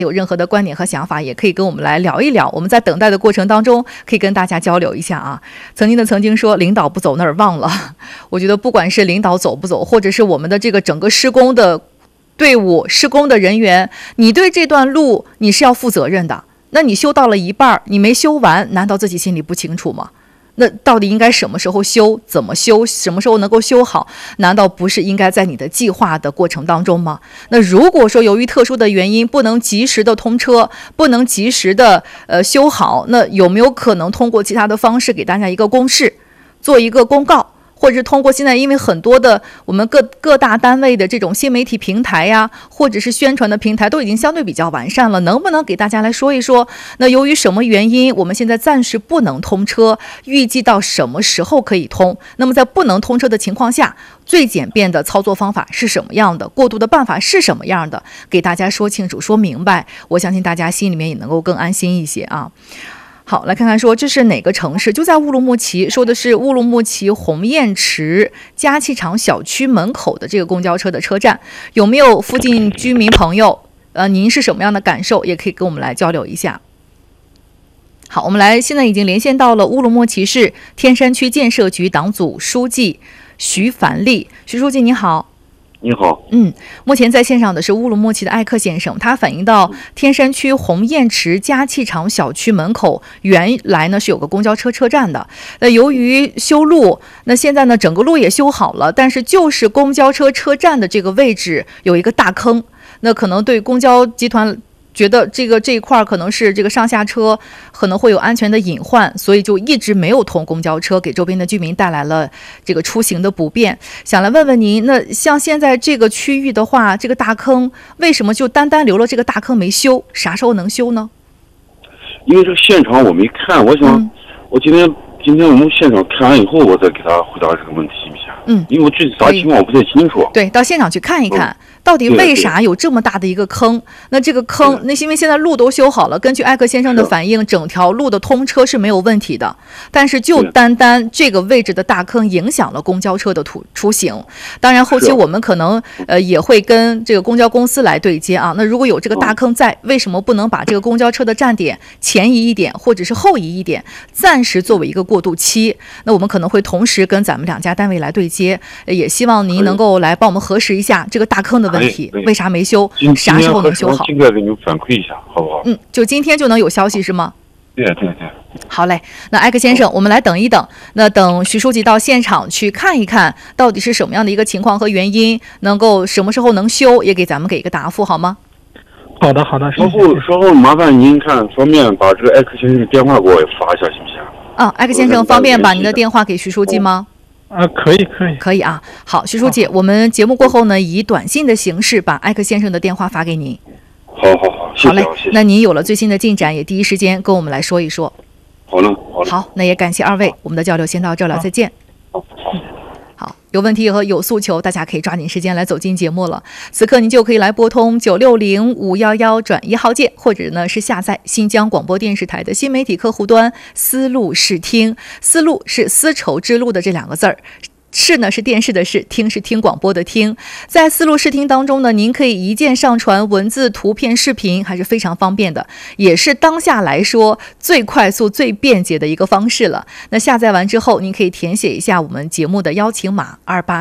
有任何的观点和想法，也可以跟我们来聊一聊。我们在等待的过程当中，可以跟大家交流一下啊。曾经说领导不走哪儿忘了，我觉得不管是领导走不走，或者是我们的这个整个施工的队伍、施工的人员，你对这段路你是要负责任的。那你修到了一半，你没修完，难道自己心里不清楚吗？那到底应该什么时候修，怎么修，什么时候能够修好，难道不是应该在你的计划的过程当中吗？那如果说由于特殊的原因不能及时的通车，不能及时的修好，那有没有可能通过其他的方式给大家一个公示，做一个公告，或者是通过现在因为很多的我们各大单位的这种新媒体平台呀，或者是宣传的平台都已经相对比较完善了，能不能给大家来说一说，那由于什么原因我们现在暂时不能通车，预计到什么时候可以通，那么在不能通车的情况下，最简便的操作方法是什么样的，过渡的办法是什么样的，给大家说清楚说明白，我相信大家心里面也能够更安心一些啊。好，来看看说这是哪个城市，就在乌鲁木齐，说的是乌鲁木齐鸿雁池加气厂小区门口的这个公交车的车站，有没有附近居民朋友您是什么样的感受，也可以跟我们来交流一下。好，我们现在已经连线到了乌鲁木齐市天山区建设局党组书记徐凡利。徐书记你好。 你好， 目前在线上的是乌鲁木齐的艾克先生，他反映到天山区鸿雁池加气厂小区门口原来呢是有个公交车车站的，由于修路，那现在呢整个路也修好了，但是就是公交车车站的这个位置有一个大坑，那可能对公交集团觉得这一块可能是这个上下车可能会有安全的隐患，所以就一直没有通公交车，给周边的居民带来了这个出行的不便。想来问问您，那像现在这个区域的话，这个大坑为什么就单留了这个大坑没修？啥时候能修呢？ 因为这个现场我没看，我想我今天我们现场看完以后，我再给他回答这个问题行不行？因为我具体啥情况我不太清楚。 对，到现场去看一看。到底为啥有这么大的一个坑？那这个坑，那是因为现在路都修好了，根据艾克先生的反映，整条路的通车是没有问题的，但是就单这个位置的大坑影响了公交车的出行。当然后期我们可能也会跟这个公交公司来对接啊。那如果有这个大坑在，为什么不能把这个公交车的站点前移一点，或者是后移一点，暂时作为一个过渡期？那我们可能会同时跟咱们两家单位来对接，也希望您能够来帮我们核实一下这个大坑的问题，为啥没修？啥时候能修好？ 尽快给你反馈一下，好不好？ 就今天就能有消息是吗？ 对。 好嘞，那艾克先生，我们来等一等，那等徐书记到现场去看一看，到底是什么样的一个情况和原因，能够什么时候能修，也给咱们给一个答复好吗？ 好的， 稍后麻烦您方便把这个艾克先生的电话给我发一下，行不行？ 艾克先生方便把您的电话给徐书记吗？ 可以啊。好，徐书记，我们节目过后呢，以短信的形式把艾克先生的电话发给您。 好，谢谢。 好嘞，那您有了最新的进展，也第一时间跟我们来说一说。 好了。 好，那也感谢二位，我们的交流先到这儿了，再见。好，有问题和有诉求，大家可以抓紧时间来走进节目了。此刻您就可以来拨通960-511转1号键，或者呢是下载新疆广播电视台的新媒体客户端丝路视听，丝路是丝绸之路的这两个字儿。视呢是电视的视，听是听广播的听。在丝路视听当中呢，您可以一键上传文字、图片、视频，还是非常方便的，也是当下来说最快速、最便捷的一个方式了。那下载完之后，您可以填写一下我们节目的邀请码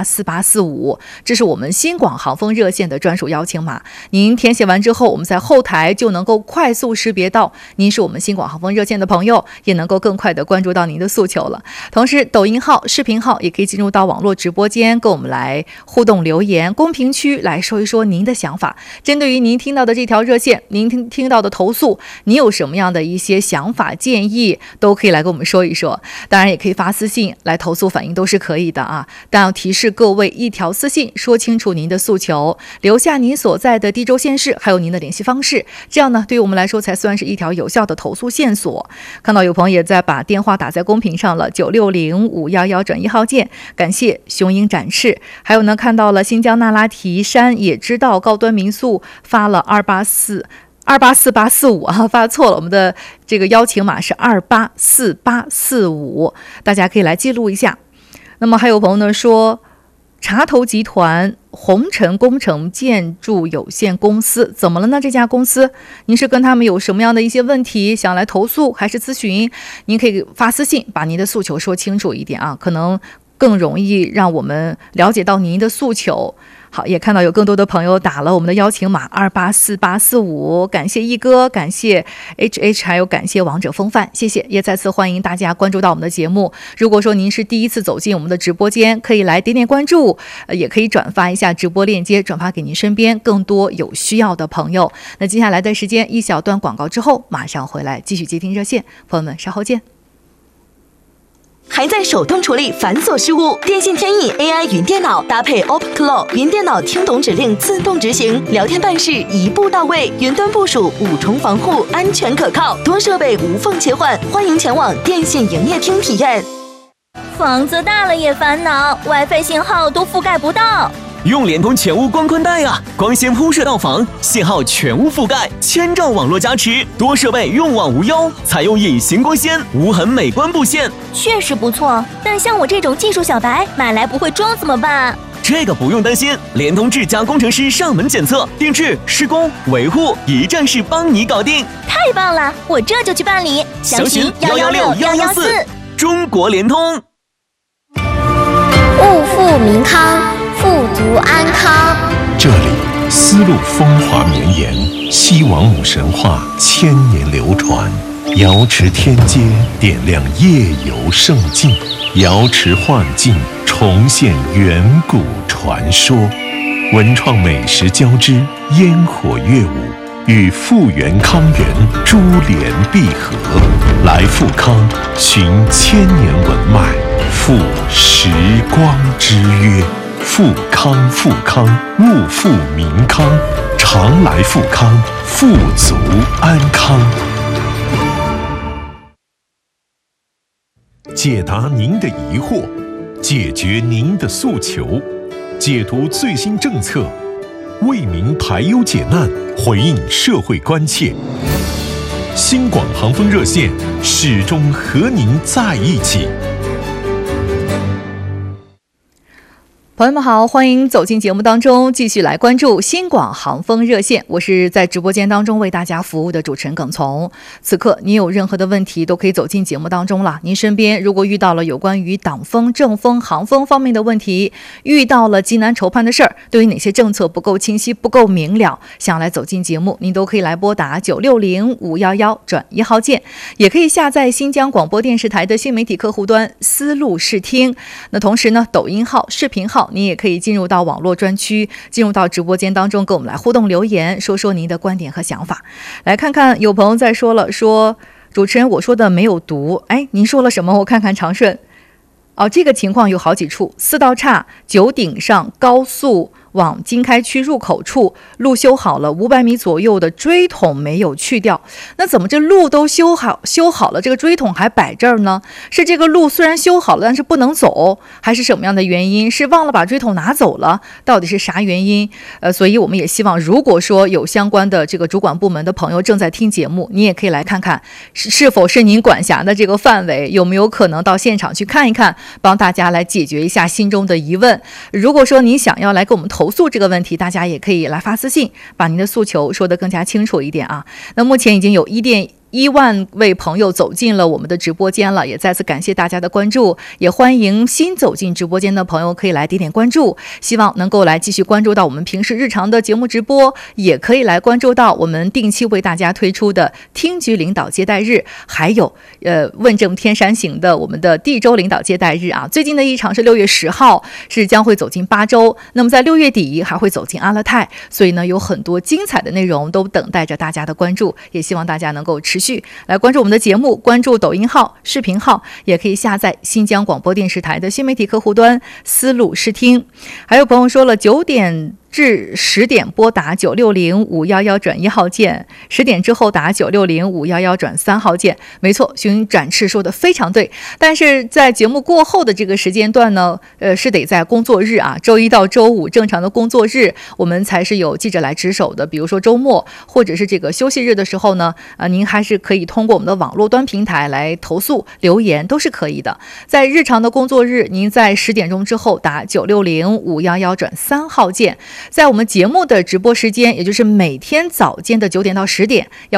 284845，这是我们新广航风热线的专属邀请码。您填写完之后，我们在后台就能够快速识别到您是我们新广航风热线的朋友，也能够更快的关注到您的诉求了。同时，抖音号、视频号也可以进入到网络直播间，跟我们来互动留言，公屏区来说一说您的想法。针对于您听到的这条热线，您听到的投诉，你有什么样的一些想法建议，都可以来跟我们说一说。当然也可以发私信来投诉反映，都是可以的啊。但要提示各位，一条私信说清楚您的诉求，留下您所在的地州县市，还有您的联系方式，这样呢对于我们来说才算是一条有效的投诉线索。看到有朋友也在把电话打在公屏上了，960-511转1号键，感谢雄鹰展翅。还有呢，看到了新疆那拉提山也知道高端民宿发了2844845啊，发错了，我们的这个邀请码是284845，大家可以来记录一下。那么还有朋友呢说，茶头集团红尘工程建筑有限公司，怎么了呢？这家公司您是跟他们有什么样的一些问题想来投诉还是咨询？您可以发私信把您的诉求说清楚一点啊，可能更容易让我们了解到您的诉求。好，也看到有更多的朋友打了我们的邀请码284845，感谢一哥，感谢 HH， 还有感谢王者风范，谢谢。也再次欢迎大家关注到我们的节目。如果说您是第一次走进我们的直播间，可以来点点关注，也可以转发一下直播链接，转发给您身边更多有需要的朋友。那接下来的时间一小段广告之后，马上回来继续接听热线，朋友们稍后见。 还在手动处理繁琐事务？电信天翼 AI 云电脑搭配 OpenClaw 云电脑，听懂指令自动执行，聊天办事一步到位，云端部署5重防护，安全可靠，多设备无缝切换。欢迎前往电信营业厅体验。 房子大了也烦恼， WiFi 信号都覆盖不到。 用联通全屋光宽带啊，光纤铺设到房，信号全屋覆盖，1000兆网络加持，多设备用网无忧，采用隐形光纤，无痕美观布线， 确实不错。但像我这种技术小白，买来不会装怎么办？ 这个不用担心，联通智家工程师上门检测、定制、施工、维护，一站式帮你搞定。 太棒了，我这就去办理。 详询116-114。中国联通。 物富民康，富足安康。 这里丝路风华绵延，西王母神话千年流传，瑶池天街点亮夜游胜境，瑶池幻境重现远古传说，文创美食交织，烟火乐舞与富源康源珠联璧合，来富康寻千年文脉，赴时光之约。富康富康，物富民康，常来富康，富足安康。解答您的疑惑，解决您的诉求，解读最新政策，为民排忧解难，回应社会关切。新广航风热线始终和您在一起。 朋友们好，欢迎走进节目当中，继续来关注新广航风热线。我是在直播间当中为大家服务的主持人耿从。此刻您有任何的问题都可以走进节目当中了。您身边如果遇到了有关于党风、政风、航风方面的问题，遇到了急难愁盼的事儿，对于哪些政策不够清晰、不够明了，想来走进节目，您都可以来拨打960-511转1号键，也可以下载新疆广播电视台的新媒体客户端思路视听。那同时呢，抖音号、视频号您也可以进入到网络专区，进入到直播间当中跟我们来互动留言，说说您的观点和想法。来看看有朋友在说了，说主持人我说的没有毒，哎，您说了什么？我看看长顺。这个情况有好几处，4道岔九鼎上高速往经开区入口处路修好了，500米左右的锥桶没有去掉。那怎么这路都修好了，这个锥桶还摆这儿呢？是这个路虽然修好了，但是不能走，还是什么样的原因？是忘了把锥桶拿走了？到底是啥原因？所以我们也希望，如果说有相关的这个主管部门的朋友正在听节目，你也可以来看看是否是您管辖的这个范围，有没有可能到现场去看一看，帮大家来解决一下心中的疑问。如果说您想要来给我们投诉这个问题，大家也可以来发私信，把您的诉求说得更加清楚一点啊。那目前已经有1万位朋友走进了我们的直播间了，也再次感谢大家的关注，也欢迎新走进直播间的朋友可以来点点关注，希望能够来继续关注到我们平时日常的节目直播，也可以来关注到我们定期为大家推出的厅局领导接待日，还有问政天山行的我们的地州领导接待日啊。最近的一场是6月10号，是将会走进巴州，那么在6月底还会走进阿勒泰，所以呢有很多精彩的内容都等待着大家的关注，也希望大家能够持续来关注我们的节目，关注抖音号、视频号，也可以下载新疆广播电视台的新媒体客户端思路视听。还有朋友说了，9点至10点拨打960-511-1号键，10点之后打960-511-3号键。没错，熊展翅说的非常对。但是在节目过后的这个时间段呢，是得在工作日啊，周一到周五正常的工作日，我们才是有记者来值守的。比如说周末或者是这个休息日的时候呢，您还是可以通过我们的网络端平台来投诉留言，都是可以的。在日常的工作日，您在10点钟之后打960-511-3号键。在我们节目的直播时间，也就是每天早间的9点到10点，要